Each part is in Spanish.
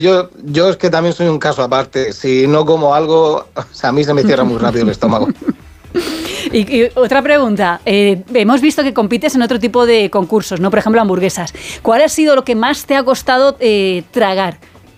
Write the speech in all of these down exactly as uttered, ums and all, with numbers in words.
yo, yo es que también soy un caso aparte. Si no como algo, o sea, a mí se me cierra muy rápido el estómago. Y, y otra pregunta, eh, hemos visto que compites en otro tipo de concursos, ¿no? Por ejemplo, hamburguesas. ¿Cuál ha sido lo que más te ha costado eh, tragar?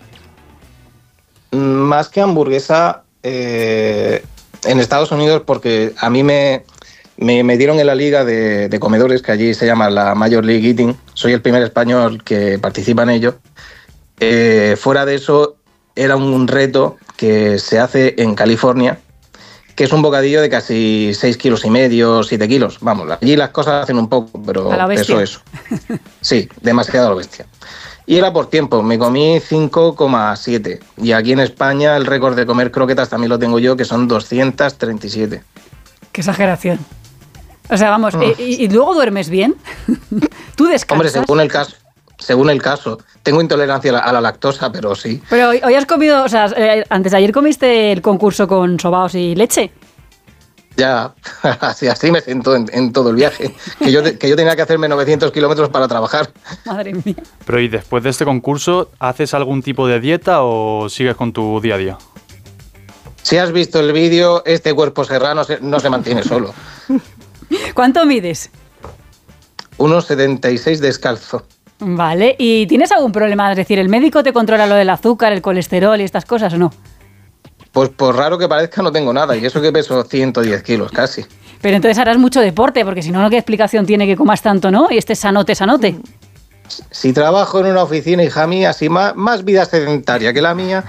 Más que hamburguesa, eh, en Estados Unidos, porque a mí me, me, me dieron en la liga de, de comedores, que allí se llama la Major League Eating. Soy el primer español que participa en ello. Eh, fuera de eso, era un reto que se hace en California, que es un bocadillo de casi seis kilos y medio, siete kilos. Vamos, allí las cosas hacen un poco, pero eso, eso. Sí, demasiado a lo bestia. Y era por tiempo, me comí cinco coma siete. Y aquí en España el récord de comer croquetas también lo tengo yo, que son doscientas treinta y siete. ¡Qué exageración! O sea, vamos, oh. ¿y, ¿y luego duermes bien? ¿Tú descansas? Hombre, según el caso. Según el caso. Tengo intolerancia a la, a la lactosa, pero sí. Pero hoy, hoy has comido, o sea, eh, antes de ayer comiste el concurso con sobaos y leche. Ya, así, así me siento en, en todo el viaje. Que yo, que yo tenía que hacerme novecientos kilómetros para trabajar. Madre mía. Pero ¿y después de este concurso, haces algún tipo de dieta o sigues con tu día a día? Si has visto el vídeo, este cuerpo serrano se, no se mantiene solo. ¿Cuánto mides? uno setenta y seis descalzo. Vale, ¿y tienes algún problema? Es decir, ¿el médico te controla lo del azúcar, el colesterol y estas cosas o no? Pues por raro que parezca no tengo nada, y eso que peso ciento diez kilos casi. Pero entonces harás mucho deporte, porque si no, ¿qué explicación tiene que comas tanto, no? Y este sanote, sanote. Si trabajo en una oficina, hija mía, así más, más vida sedentaria que la mía.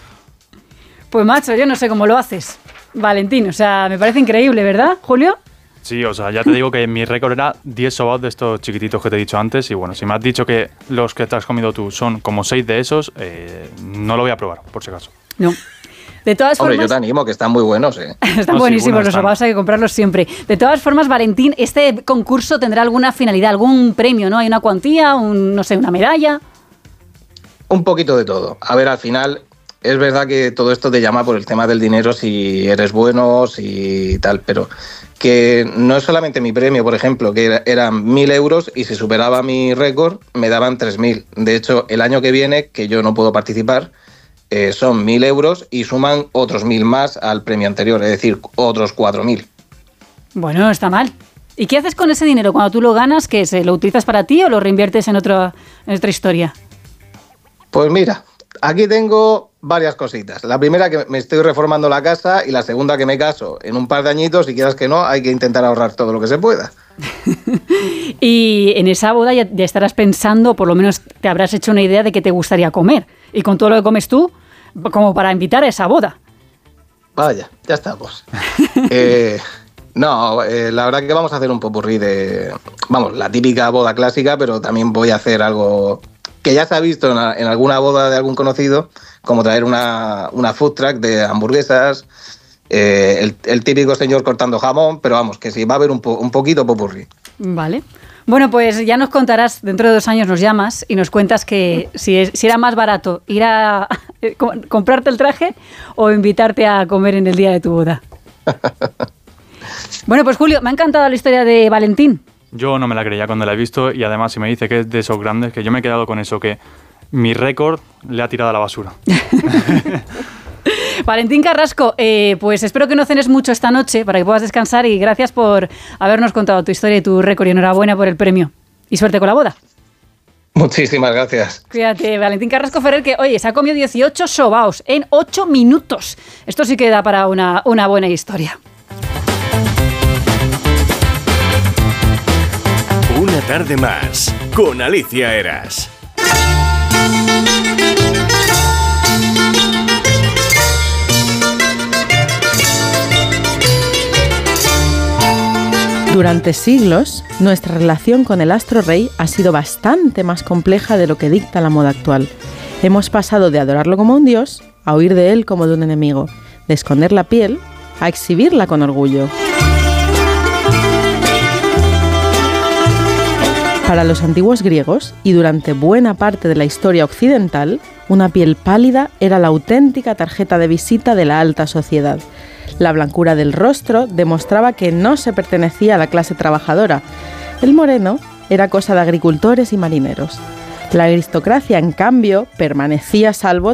Pues macho, yo no sé cómo lo haces, Valentín, o sea, me parece increíble, ¿verdad, Julio? Sí, o sea, ya te digo que mi récord era diez sobaos de estos chiquititos que te he dicho antes, y bueno, si me has dicho que los que te has comido tú son como seis de esos, eh, no lo voy a probar, por si acaso. No. De todas Hombre, formas, yo te animo, que están muy buenos, ¿eh? Están no, buenísimos, sí, bueno, los están. sobaos hay que comprarlos siempre. De todas formas, Valentín, este concurso tendrá alguna finalidad, algún premio, ¿no? Hay una cuantía, un, no sé, una medalla. Un poquito de todo. A ver, al final, es verdad que todo esto te llama por el tema del dinero, si eres bueno, si tal, pero que no es solamente mi premio, por ejemplo, que era, eran mil euros y si superaba mi récord me daban tres mil. De hecho, el año que viene, que yo no puedo participar, eh, son mil euros y suman otros mil más al premio anterior, es decir, otros cuatro mil. Bueno, no está mal. ¿Y qué haces con ese dinero cuando tú lo ganas? ¿Que se lo utilizas para ti o lo reinviertes en, otro, en otra historia? Pues mira, aquí tengo varias cositas. La primera, que me estoy reformando la casa, y la segunda, que me caso en un par de añitos, y quieras que no, hay que intentar ahorrar todo lo que se pueda. Y en esa boda ya, ya estarás pensando, por lo menos te habrás hecho una idea de qué te gustaría comer. Y con todo lo que comes tú, como para invitar a esa boda. Vaya, ya estamos. eh, no, eh, la verdad que vamos a hacer un popurrí de... Vamos, la típica boda clásica, pero también voy a hacer algo que ya se ha visto en, en alguna boda de algún conocido, como traer una, una food truck de hamburguesas, eh, el, el típico señor cortando jamón, pero vamos, que sí, va a haber un, po, un poquito popurrí. Vale. Bueno, pues ya nos contarás, dentro de dos años nos llamas y nos cuentas que si, es, si era más barato ir a comprarte el traje o invitarte a comer en el día de tu boda. Bueno, pues Julio, me ha encantado la historia de Valentín. Yo no me la creía cuando la he visto, y además si me dice que es de esos grandes, que yo me he quedado con eso, que mi récord le ha tirado a la basura. Valentín Carrasco, eh, pues espero que no cenes mucho esta noche para que puedas descansar, y gracias por habernos contado tu historia y tu récord, y enhorabuena por el premio. Y suerte con la boda. Muchísimas gracias. Cuídate, Valentín Carrasco Ferrer, que oye, se ha comido dieciocho sobaos en ocho minutos. Esto sí que da para una, una buena historia. Una tarde más con Alicia Eras. Durante siglos, nuestra relación con el astro rey ha sido bastante más compleja de lo que dicta la moda actual. Hemos pasado de adorarlo como un dios a huir de él como de un enemigo, de esconder la piel a exhibirla con orgullo. Para los antiguos griegos, y durante buena parte de la historia occidental, una piel pálida era la auténtica tarjeta de visita de la alta sociedad. La blancura del rostro demostraba que no se pertenecía a la clase trabajadora. El moreno era cosa de agricultores y marineros. La aristocracia, en cambio, permanecía a salvo